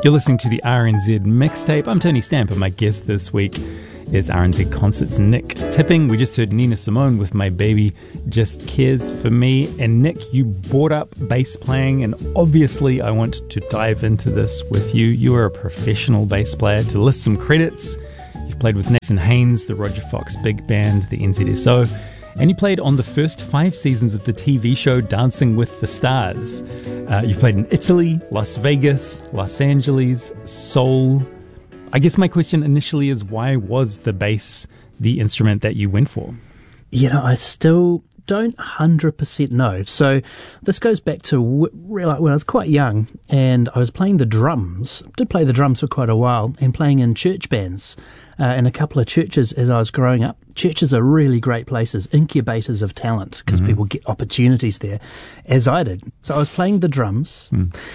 You're listening to the RNZ Mixtape. I'm Tony Stamp, and my guest this week is RNZ Concerts Nick Tipping. We just heard Nina Simone with My Baby Just Cares For Me. And Nick, you brought up bass playing, and obviously I want to dive into this with you. You are a professional bass player. To list some credits, you've played with Nathan Haynes, the Roger Fox Big Band, the NZSO, and you played on the first 5 seasons of the TV show Dancing with the Stars. You've played in Italy, Las Vegas, Los Angeles, Seoul. I guess my question initially is, why was the bass the instrument that you went for? You know, I still don't 100% know. So this goes back to when I was quite young and I was playing the drums. Did play the drums for quite a while and playing in church bands in a couple of churches as I was growing up. Churches are really great places, incubators of talent, because people get opportunities there, as I did. So I was playing the drums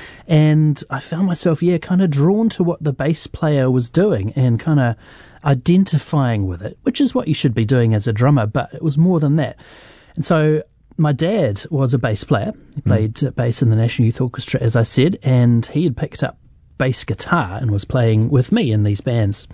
and I found myself, kind of drawn to what the bass player was doing and kind of identifying with it, which is what you should be doing as a drummer, but it was more than that. And so my dad was a bass player. He played bass in the National Youth Orchestra, as I said, and he had picked up bass guitar and was playing with me in these bands.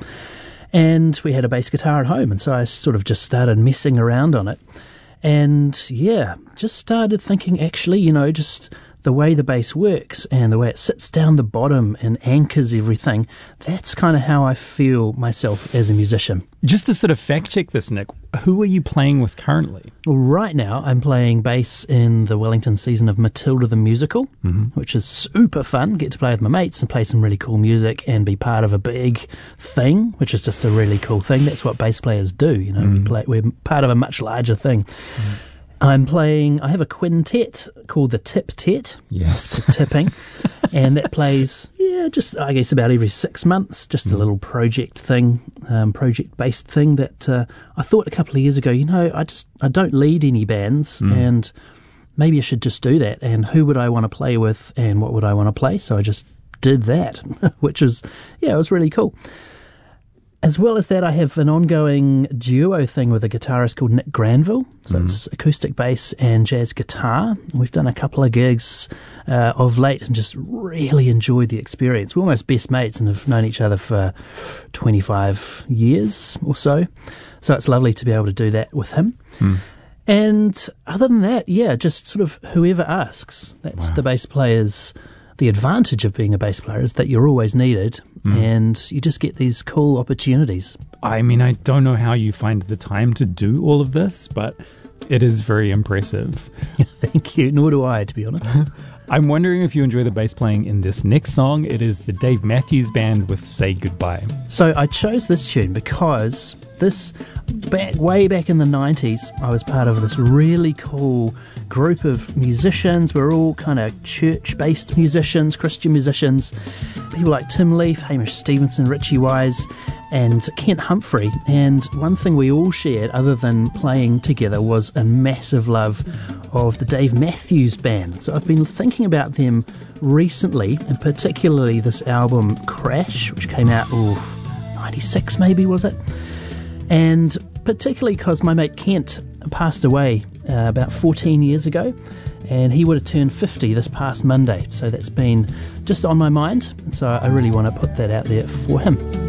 And we had a bass guitar at home, and so I sort of just started messing around on it. And just started thinking, actually, just the way the bass works and the way it sits down the bottom and anchors everything, that's kind of how I feel myself as a musician. Just to sort of fact check this, Nick, who are you playing with currently? Well, right now I'm playing bass in the Wellington season of Matilda the Musical, which is super fun. Get to play with my mates and play some really cool music and be part of a big thing, which is just a really cool thing. That's what bass players do, we're part of a much larger thing. I have a quintet called the Tip Tet. Yes. The Tipping. And that plays, just, I guess, about every 6 months. Just a little project thing, project-based thing that I thought a couple of years ago, I don't lead any bands and maybe I should just do that. And who would I want to play with and what would I want to play? So I just did that, which was, it was really cool. As well as that, I have an ongoing duo thing with a guitarist called Nick Granville. So it's acoustic bass and jazz guitar. We've done a couple of gigs of late and just really enjoyed the experience. We're almost best mates and have known each other for 25 years or so. So it's lovely to be able to do that with him. And other than that, just sort of whoever asks. That's the bass player's. The advantage of being a bass player is that you're always needed and you just get these cool opportunities. I mean, I don't know how you find the time to do all of this, but it is very impressive. Thank you. Nor do I, to be honest. I'm wondering if you enjoy the bass playing in this next song. It is the Dave Matthews Band with Say Goodbye. So I chose this tune because way back in the 90s, I was part of this really cool group of musicians. We're all kind of church-based musicians, Christian musicians. People like Tim Leaf, Hamish Stevenson, Richie Wise, and Kent Humphrey. And one thing we all shared, other than playing together, was a massive love of the Dave Matthews Band. So I've been thinking about them recently, and particularly this album Crash, which came out 96 maybe, was it? And particularly because my mate Kent passed away about 14 years ago, and he would have turned 50 this past Monday. So that's been just on my mind, and so I really want to put that out there for him.